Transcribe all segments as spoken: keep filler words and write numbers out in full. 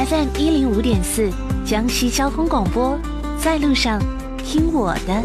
F M 一零五点四，江西交通广播，在路上听我的。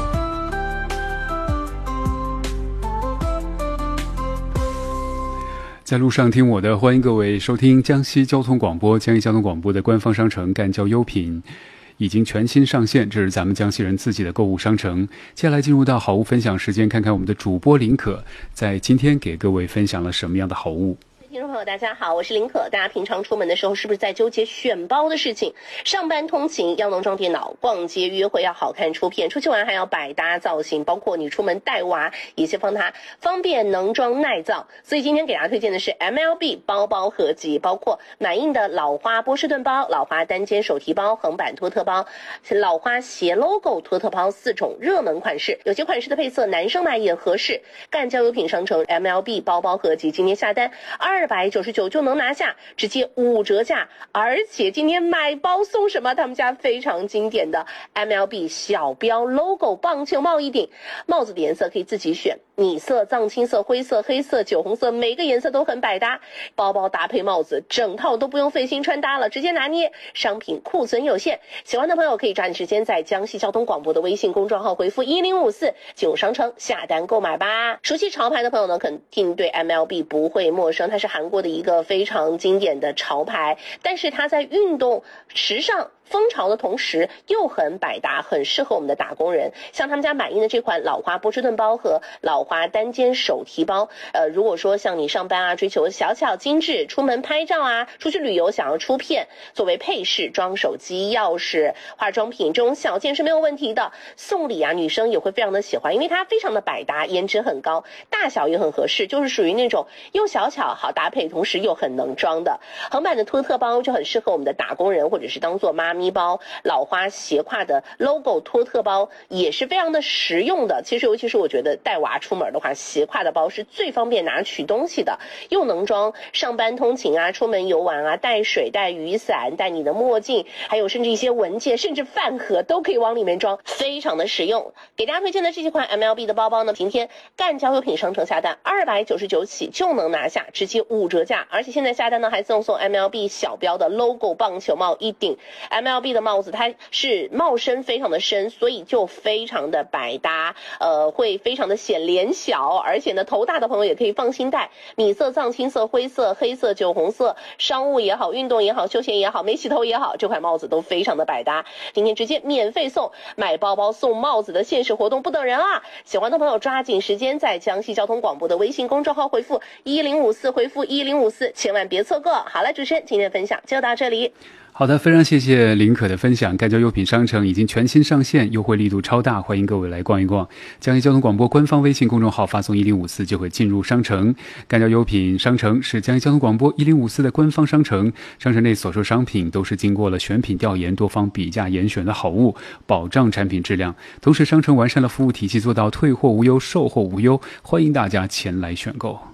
在路上听我的，欢迎各位收听江西交通广播。江西交通广播的官方商城干交优品已经全新上线，这是咱们江西人自己的购物商城。接下来进入到好物分享时间，看看我们的主播林可在今天给各位分享了什么样的好物。 听众朋友大家好，我是林可。大家平常出门的时候是不是在纠结选包的事情？上班通勤要能装电脑，逛街约会要好看出片，出去玩还要百搭造型，包括你出门带娃也希望它方便能装耐造。所以今天给大家推荐的是 M L B 包包合集，包括满印的老花波士顿包、老花单肩手提包、横版托特包、老花斜 logo 托特包四种热门款式，有些款式的配色男生买也合适。干交优品商城 M L B 包包合集今天下单二百九十九就能拿下，直接五折价，而且今天买包送什么？他们家非常经典的 M L B 小标 logo 棒球帽一顶，帽子的颜色可以自己选，米色、藏青色、灰色、黑色、酒红色，每个颜色都很百搭。包包搭配帽子，整套都不用费心穿搭了，直接拿捏。商品库存有限，喜欢的朋友可以抓紧时间在江西交通广播的微信公众号回复一零五四进入商城下单购买吧。熟悉潮牌的朋友呢，肯定对 M L B 不会陌生，它是韩国的一个非常经典的潮牌，但是它在运动时尚风潮的同时又很百搭，很适合我们的打工人。像他们家满印的这款老花波士顿包和老花单肩手提包，呃，如果说像你上班啊，追求小巧精致，出门拍照啊，出去旅游想要出片，作为配饰装手机、钥匙、化妆品这种小件是没有问题的。送礼啊，女生也会非常的喜欢，因为它非常的百搭，颜值很高，大小也很合适，就是属于那种又小巧好搭配，同时又很能装的。横版的托特包就很适合我们的打工人，或者是当做妈咪包。老花斜挎的 logo 托特包也是非常的实用的。其实尤其是我觉得带娃出门的话，斜挎的包是最方便拿取东西的，又能装上班通勤啊，出门游玩啊，带水带雨伞带你的墨镜，还有甚至一些文件甚至饭盒都可以往里面装，非常的实用。给大家推荐的这几款 M L B 的包包呢，今天干交优品商城下单二百九十九起就能拿下，直接五折价，而且现在下单呢还赠送 M L B 小标的 logo 棒球帽一顶。 M L B 的帽子它是帽身非常的深，所以就非常的百搭，呃，会非常的显脸小，而且呢头大的朋友也可以放心戴。米色、藏青色、灰色、黑色、酒红色，商务也好，运动也好，休闲也好，没洗头也好，这款帽子都非常的百搭。今天直接免费送，买包包送帽子的限时活动不等人啊！喜欢的朋友抓紧时间在江西交通广播的微信公众号回复一零五四，回复一零五四，千万别错过。好了，主持人今天的分享就到这里。 好的，非常谢谢林可的分享。干交优品商城已经全新上线，优惠力度超大，欢迎各位来逛一逛。江西交通广播官方微信公众号发送一零五四就会进入商城。干交优品商城是江西交通广播一零五四的官方商城，商城内所售商品都是经过了选品调研、多方比价严选的好物，保障产品质量。同时，商城完善了服务体系，做到退货无忧、售后无忧，欢迎大家前来选购。